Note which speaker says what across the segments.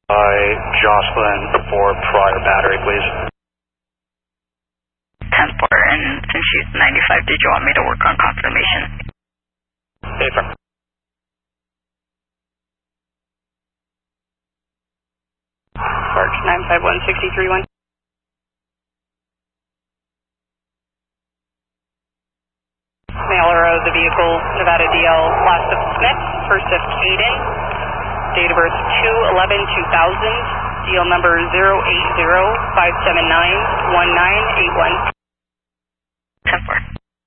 Speaker 1: Jocelyn for prior battery, please.
Speaker 2: 10-4, and since she's 95, did you want me to work on confirmation?
Speaker 1: Affirm.
Speaker 3: Arch 951-63-1. Mailer of the vehicle, Nevada DL, last of Smith, first of Caden, date of birth 2/11/2000, DL number 080-579-1981.
Speaker 2: 10-4.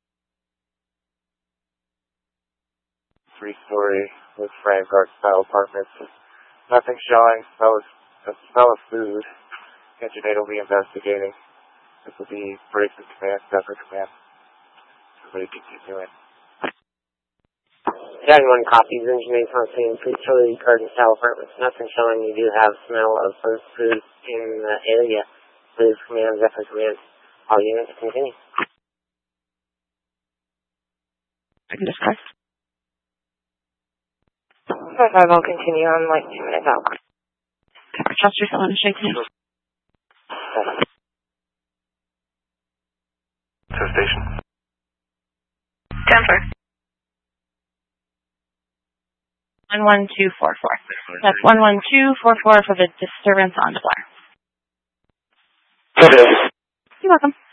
Speaker 4: 3-story with Frank Art style apartments. Nothing showing. Smell of food. Engine 8 will be investigating. This will be break in command, separate command. Everybody continuing.
Speaker 5: Driving 1 copies, Engine 8 on scene, 3-story garden style apartments. Nothing showing. You do have smell of food in the area. Please command, separate command. All units continue.
Speaker 6: I can discuss.
Speaker 3: 5 will continue on like 2 minutes out.
Speaker 6: Trust yourself in a shake hands.
Speaker 1: To the station.
Speaker 2: 10-4.
Speaker 6: 11244. That's 11244 for the disturbance on the flyer.
Speaker 4: Okay.
Speaker 6: You're welcome.